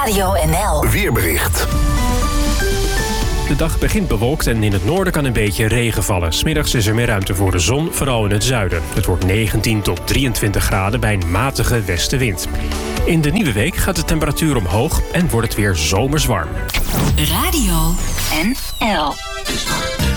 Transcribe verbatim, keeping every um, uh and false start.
Radio N L. Weerbericht. De dag begint bewolkt en in het noorden kan een beetje regen vallen. 's Middags is er meer ruimte voor de zon, vooral in het zuiden. Het wordt negentien tot drieëntwintig graden bij een matige westenwind. In de nieuwe week gaat de temperatuur omhoog en wordt het weer zomers warm. Radio N L.